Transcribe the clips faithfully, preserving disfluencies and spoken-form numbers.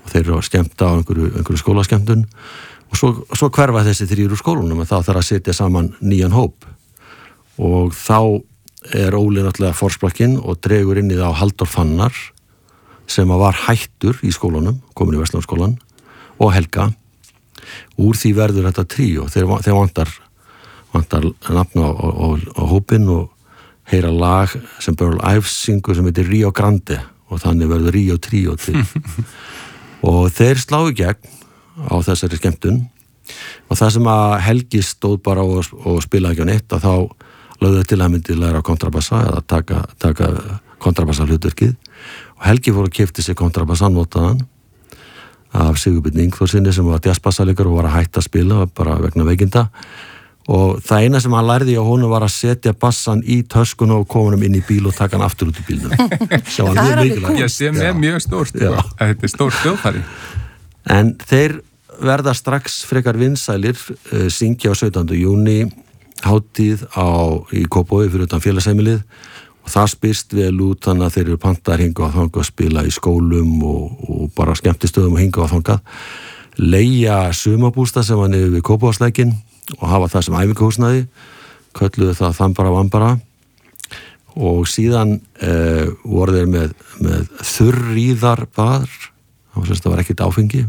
þeir eru að skemmta á einhverju, einhverju skólaskemmtun og svo, svo hverfa þessi þrýr úr skólanum og þá þarf að setja saman nýjan hóp og þá er Óli náttúrulega forsprakkinn og dregur inn í það á Halldór Fannar sem var hættur í skólanum, komin í Verslunarskólan og Helga. Úr því verður þetta tríó, þeir, þeir vantar, vantar nafna á, á, á hópinn og heyra lag sem Burl Ives syngur sem heitir Rio Grande og þannig verður Rio Tríó til. Og þeir slá í gegn á þessari skemmtun og það sem að Helgi stóð bara og, og spilaði ekki á neitt að þá lögðu til að myndi læra kontrabassa eða taka, taka kontrabassa hlutverkið og Helgi fór að keypti sig kontrabassan notaðan af Sigurbjörn Ingþórsinni sem var jazzbassaleikur og var að hætta að spila bara vegna veikinda og það eina sem hann lærði á honum var að setja bassan í töskuna og koma hann inn í bíl og taka hann aftur út í bílnum sem var mjög mikilvægt. Já, sem er mjög stórt þetta er stórt hljóðfæri. En þeir verða strax frekar vinsælir uh, syngja á sautjánda júní hátíð á, í Kópavogi fyrir utan félagsheimilið og það spyrst vel út þannig að þeir eru pantar hinga og þangað að spila í skólum og, og bara skemmtistöðum og hinga og þangað leigja sumarbústað sem var niður við Kópavogslækinn og hafa það sem æfingahúsnæði kölluðu það Þambara Vambara og síðan eh, voru þeir með, með þurrýðarbað það var ekkert áfengi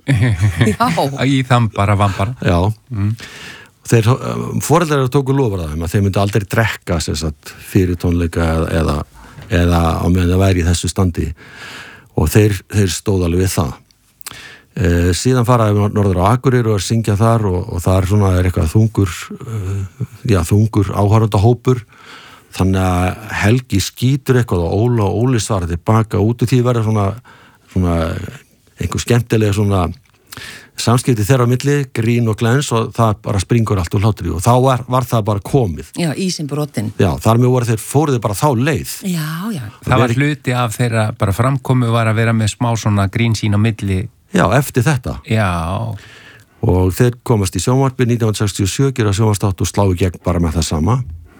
í Þambara Vambara já mm. Þeir foreldrar tóku lofar það að þeir myndi aldrei drekka sagt, fyrir tónleika eða, eða, eða á meðan það væri í þessu standi og þeir, þeir stóð alveg við það. E, síðan faraði við norður á Akureyri og að syngja þar og, og þar svona er eitthvað þungur, uh, já, þungur áhorfandahópur þannig að Helgi skýtur eitthvað og Óla og Óli svarar tilbaka út og því verður svona, svona einhver skemmtilega svona samskipti þeirra á milli, grín og glens og það bara springur allt úr hlátri og þá var, var það bara komið. Já, ísinn brotinn. Já, þar með voru þeir fóruði bara þá leið. Já, já. Það, það var hluti af þeirra bara framkomu var að vera með smá svona grín sín á milli. Já, eftir þetta. Já. Og þeir komast í sjónvarpið nítján hundruð sextíu og sjö, gera sjónvarsþátt og slá í gegn bara með það sama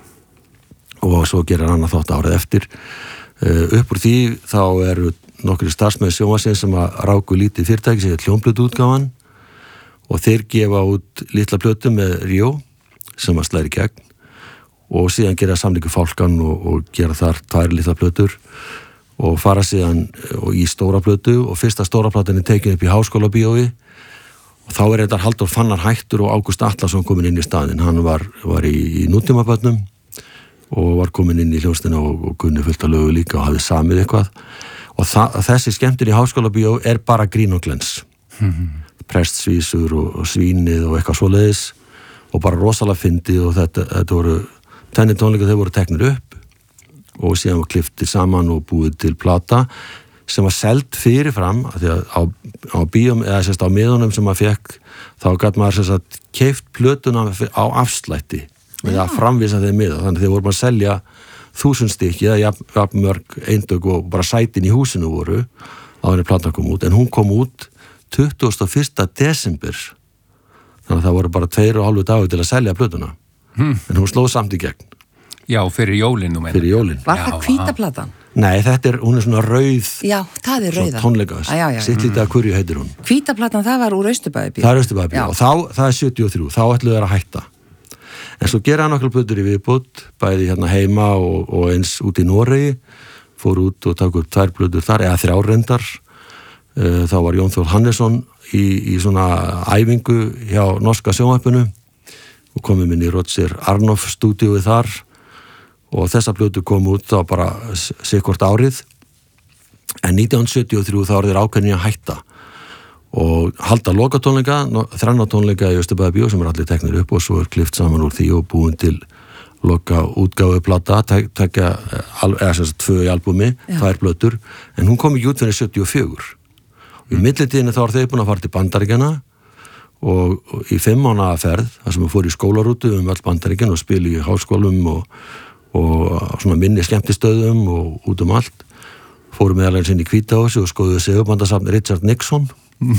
og svo gerir annað þátt árið eftir. Uh, upp úr því þá eru nokkri starfsmenn sjónvarsins sem að ráku lítið fyrirtæki sem er hljómplötuútgáfan og þeir gefa út litla plötu með Ríó sem að slæri gegn og síðan gera samlingu Fálkan og, og gera þar tvær litla plötur og fara síðan og í stóra plötu og fyrsta stóra platan er tekin upp í Háskólabíói og þá er þetta Halldór Fannar hættur og Ágúst Atlason komin inn í staðinn. Hann var, var í, í nútímabönnum og var komin inn í hljómsveitina og, og kunni fullt af lögu líka og hafði samið eitthvað og það, þessi skemmtun í Háskólabíó er bara grín og glens. Mm-hmm. Prestsvísur og, og svínið og eitthvað svoleiðis og bara rosalega fyndið og þetta, þetta voru tennitónleika þeir voru teknir upp og síðan var kliftið saman og búið til plata sem var seld fyrirfram því að á, á bíum eða sérst á miðunum sem maður fekk þá gæti maður sérst að keypt plötuna á afslætti með að framvísa þeim miða þannig þeir voru bara að selja þúsund stykki eða jafnmörg eindök og bara sætin í húsinu voru á henni platan kom út en hún kom út tuttugasta og fyrsta desember þannig að það voru bara tveir og hálfu dagur til að selja plötuna hmm. en hún slóð samt í gegn. Já, fyrir jólin fyrir jólin. Var það hvíta platan? Nei, þetta er, hún er svona rauð já, það er rauða tónleika, sitt lítið að hverju heitir hún hvíta platan, það var úr Austurbæðarbíó það er Austurbæðarbíó og þá, það er sjötíu og þrjú þá ætluðu þeir að hætta en svo gera nokkur plötur í viðbót bæði hérna heima og, og eins út í Noregi fór út og takk upp tvær plötur þar eða þrjár reyndar þá var Jón Þór Hannesson í, í svona æfingu hjá norska sjónvarpinu og komum inn í Roger Arnoff stúdíóið þar og þessa plötu kom út þá bara sikkvort árið en nítján hundruð sjötíu og þrjú þá er þeir ákveðnir að hætta og halda lokatónleika, þrenna tónleika í Austurbæðarbíó sem er allir teknir upp og svo er klift saman úr því og búin til loka útgáfu plata, tekja eða sem sagt tvö í albumi, tvær plötur en hún kom ekki út fyrir sjötíu og fjögur og í millitíðinni þá er þeir búin að fara til Bandaríkjana og, og í fimm mánaða ferð þar sem við fórum í skólarútu um öll Bandaríkjan og spili í háskólum og, og svona minni skemmtistöðum og út um allt fórum meðal inn í Hvítási og skoðuðu segurbandasafn Richard Nixon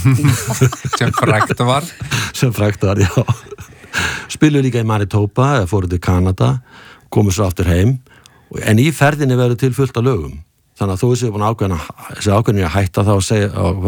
sem frægt var sem frægt var, já spiluðu líka í Manitoba eða fóru til Kanada komu svo aftur heim en í ferðinni verður til fullt af lögum þannig að þú séu búin ákveðin að ákveðin að hætta þá að segja